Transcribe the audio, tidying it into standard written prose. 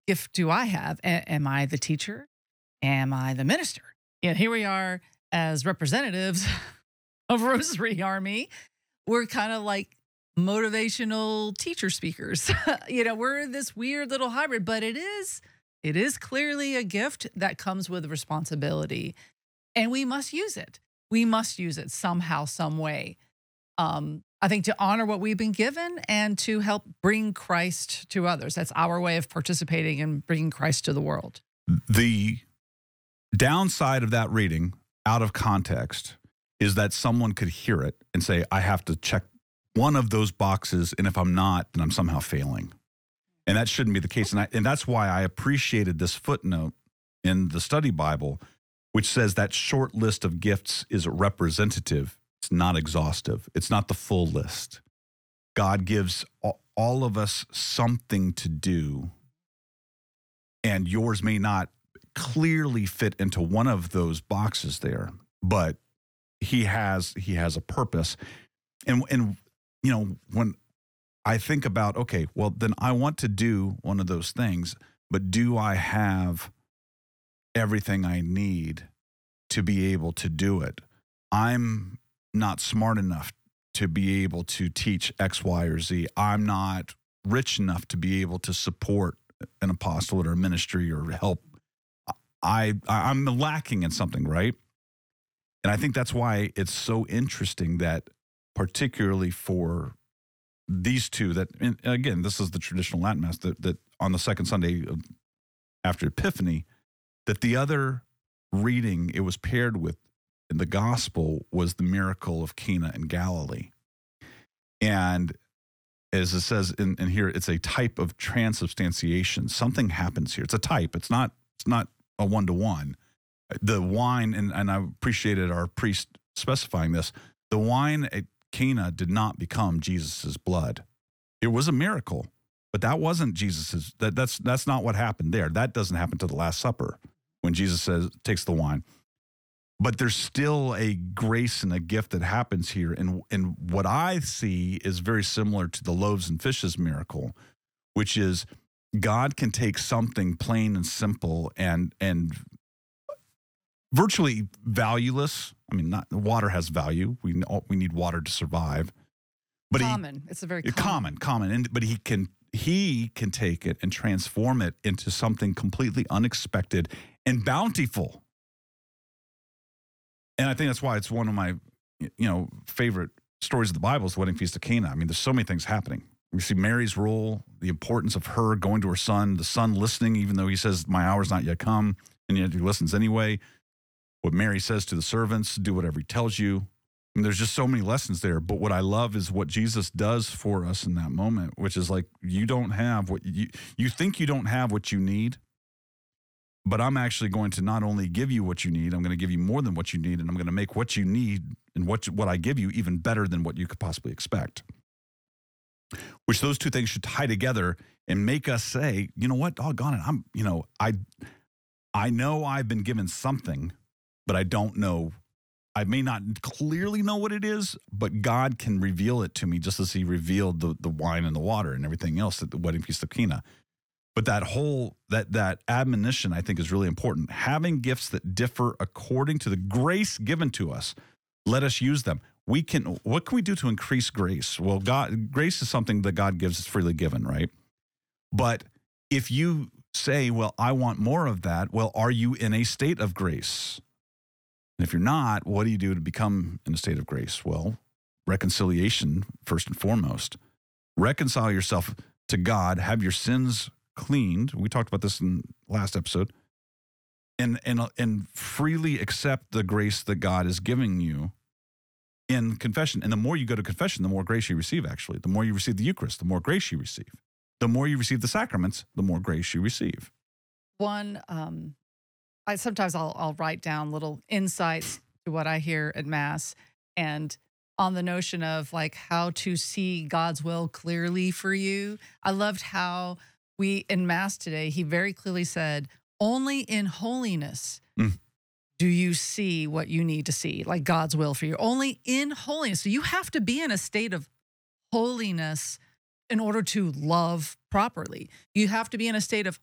gift do I have? Am I the teacher? Am I the minister? Yeah, here we are as representatives of Rosary Army. We're kind of like motivational teacher speakers. We're this weird little hybrid, but it is clearly a gift that comes with responsibility, and we must use it. We must use it somehow, some way. I think to honor what we've been given and to help bring Christ to others. That's our way of participating in bringing Christ to the world. The downside of that reading out of context is that someone could hear it and say, I have to check one of those boxes, and if I'm not, then I'm somehow failing. And that shouldn't be the case. And that's why I appreciated this footnote in the study Bible, which says that short list of gifts is representative. It's not exhaustive. It's not the full list. God gives all of us something to do, and yours may not clearly fit into one of those boxes there, but he has a purpose. And when I think about, okay, well, then I want to do one of those things, but do I have everything I need to be able to do it? I'm not smart enough to be able to teach X, Y, or Z. I'm not rich enough to be able to support an apostolate or a ministry or help. I'm lacking in something, right? And I think that's why it's so interesting that particularly for these two that, and again, this is the traditional Latin Mass, that on the second Sunday after Epiphany, that the other reading it was paired with in the gospel was the miracle of Cana in Galilee. And as it says in here, it's a type of transubstantiation. Something happens here. It's a type. It's not a one-to-one. The wine, and I appreciated our priest specifying this, the wine at Cana did not become Jesus's blood. It was a miracle, but that wasn't Jesus's. That's not what happened there. That doesn't happen to the Last Supper when Jesus takes the wine. But there's still a grace and a gift that happens here. And what I see is very similar to the loaves and fishes miracle, which is God can take something plain and simple and virtually valueless. I mean, not water has value. We need water to survive. But common. It's a very common. But he can take it and transform it into something completely unexpected and bountiful. And I think that's why it's one of my, favorite stories of the Bible is the wedding feast of Cana. I mean, there's so many things happening. We see Mary's role, the importance of her going to her son, the son listening, even though he says, my hour's not yet come, and yet he listens anyway. What Mary says to the servants, do whatever he tells you. I mean, there's just so many lessons there. But what I love is what Jesus does for us in that moment, which is like, you don't have what you think you don't have what you need. But I'm actually going to not only give you what you need, I'm going to give you more than what you need, and I'm going to make what you need and what I give you even better than what you could possibly expect. Which those two things should tie together and make us say, you know what, doggone it, I know I've been given something, but I don't know. I may not clearly know what it is, but God can reveal it to me just as he revealed the wine and the water and everything else at the wedding feast of Cana. But that admonition, I think, is really important. Having gifts that differ according to the grace given to us, let us use them. What can we do to increase grace? Well, grace is something that God gives us freely given, right? But if you say, well, I want more of that, well, are you in a state of grace? And if you're not, what do you do to become in a state of grace? Well, reconciliation, first and foremost. Reconcile yourself to God, have your sins cleaned. We talked about this in last episode. And freely accept the grace that God is giving you in confession. And the more you go to confession, the more grace you receive, actually. The more you receive the Eucharist, the more grace you receive. The more you receive the sacraments, the more grace you receive. I'll write down little insights to what I hear at Mass, and on the notion of like how to see God's will clearly for you. I loved how in Mass today, he very clearly said, only in holiness do you see what you need to see, like God's will for you. Only in holiness. So you have to be in a state of holiness in order to love properly. You have to be in a state of